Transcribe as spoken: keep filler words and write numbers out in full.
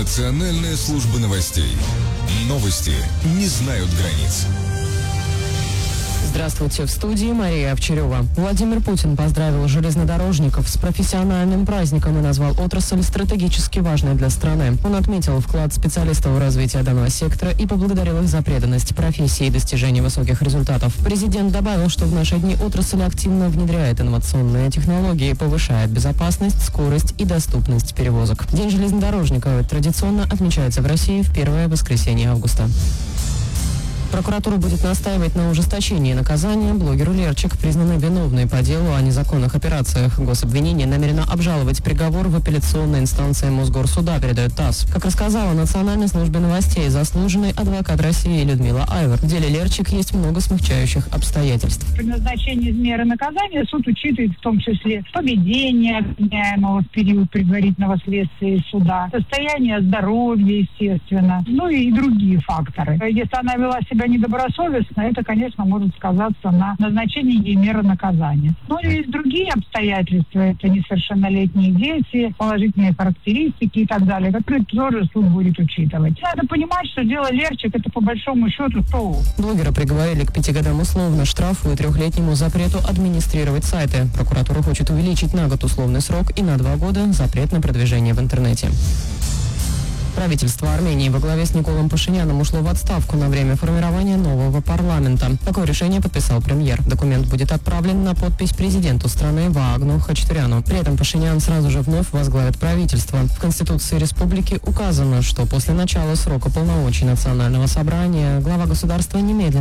Национальная служба новостей. Новости не знают границ. Здравствуйте, в студии Мария Овчарева. Владимир Путин поздравил железнодорожников с профессиональным праздником и назвал отрасль стратегически важной для страны. Он отметил вклад специалистов в развитие данного сектора и поблагодарил их за преданность профессии и достижение высоких результатов. Президент добавил, что в наши дни отрасль активно внедряет инновационные технологии, повышает безопасность, скорость и доступность перевозок. День железнодорожника традиционно отмечается в России в первое воскресенье августа. Прокуратура будет настаивать на ужесточении наказания блогеру Лерчик, признанный виновной по делу о незаконных операциях. Гособвинение намерено обжаловать приговор в апелляционной инстанции Мосгорсуда, передает ТАСС. Как рассказала Национальной службе новостей заслуженный адвокат России Людмила Айвер, в деле Лерчик есть много смягчающих обстоятельств. При назначении меры наказания суд учитывает в том числе поведение обвиняемого в период предварительного следствия суда, состояние здоровья, естественно, ну и другие факторы. Если она вела себя недобросовестно, это, конечно, может сказаться на назначении ей меры наказания. Ну и есть другие обстоятельства, это несовершеннолетние дети, положительные характеристики и так далее, которые тоже суд будет учитывать. Надо понимать, что дело Лерчик, это по большому счету ТОУ. Блогера приговорили к пяти годам условно, штрафу и трехлетнему запрету администрировать сайты. Прокуратура хочет увеличить на год условный срок и на два года запрет на продвижение в интернете. Правительство Армении во главе с Николом Пашиняном ушло в отставку на время формирования нового парламента. Такое решение подписал премьер. Документ будет отправлен на подпись президенту страны Ваагну Хачатуряну. При этом Пашинян сразу же вновь возглавит правительство. В Конституции республики указано, что после начала срока полномочий Национального собрания глава государства немедленно